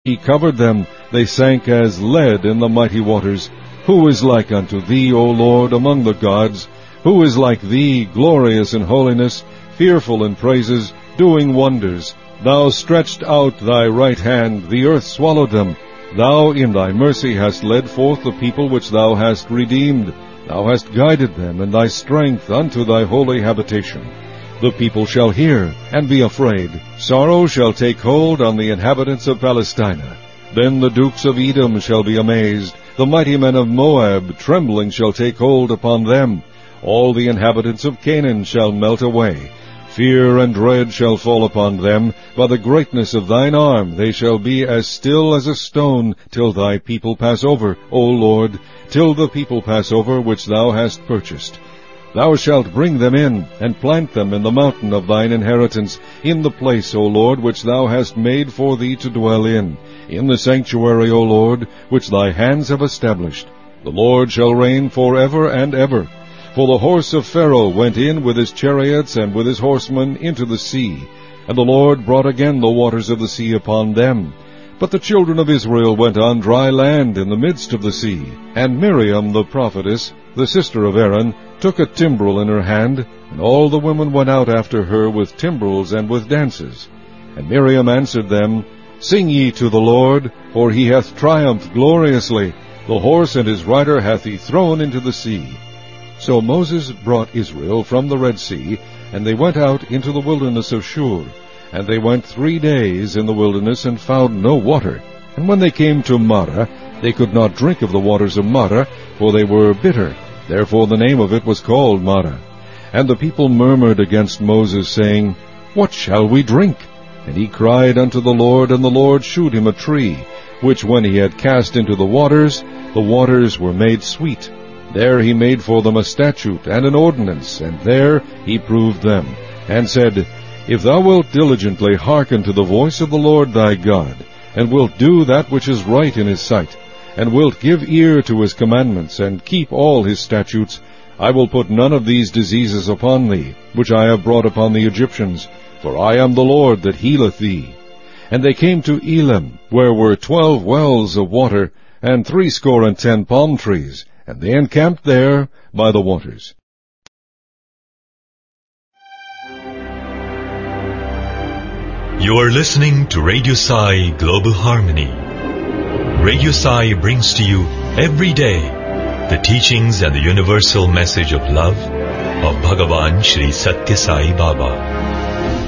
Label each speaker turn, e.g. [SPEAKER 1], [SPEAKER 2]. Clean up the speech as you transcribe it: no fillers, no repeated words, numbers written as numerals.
[SPEAKER 1] He covered them, they sank as lead in the mighty waters. Who is like unto thee, O Lord, among the gods? Who is like thee, glorious in holiness, fearful in praises, doing wonders? Thou stretched out thy right hand, the earth swallowed them. Thou in thy mercy hast led forth the people which thou hast redeemed. Thou hast guided them in thy strength unto thy holy habitation. The people shall hear, and be afraid. Sorrow shall take hold on the inhabitants of Palestina. Then the dukes of Edom shall be amazed. The mighty men of Moab, trembling, shall take hold upon them. All the inhabitants of Canaan shall melt away. Fear and dread shall fall upon them. By the greatness of thine arm they shall be as still as a stone, till thy people pass over, O Lord, till the people pass over which thou hast purchased. Thou shalt bring them in, and plant them in the mountain of thine inheritance, in the place, O Lord, which thou hast made for thee to dwell in the sanctuary, O Lord, which thy hands have established. The Lord shall reign forever and ever. For the horse of Pharaoh went in with his chariots and with his horsemen into the sea, and the Lord brought again the waters of the sea upon them. But the children of Israel went on dry land in the midst of the sea. And Miriam the prophetess, the sister of Aaron, took a timbrel in her hand, and all the women went out after her with timbrels and with dances. And Miriam answered them, Sing ye to the Lord, for he hath triumphed gloriously. The horse and his rider hath he thrown into the sea. So Moses brought Israel from the Red Sea, and they went out into the wilderness of Shur. And they went 3 days in the wilderness, and found no water. And when they came to Marah, they could not drink of the waters of Marah, for they were bitter. Therefore the name of it was called Marah. And the people murmured against Moses, saying, What shall we drink? And he cried unto the Lord, and the Lord shewed him a tree, which when he had cast into the waters were made sweet. There he made for them a statute and an ordinance, and there he proved them, and said, If thou wilt diligently hearken to the voice of the Lord thy God, and wilt do that which is right in his sight, and wilt give ear to his commandments, and keep all his statutes, I will put none of these diseases upon thee, which I have brought upon the Egyptians, for I am the Lord that healeth thee. And they came to Elim, where were 12 wells of water, and 70 palm trees, and they encamped there by the waters.
[SPEAKER 2] You are listening to Radio Sai Global Harmony. Radio Sai brings to you every day the teachings and the universal message of love of Bhagavan Sri Satya Sai Baba.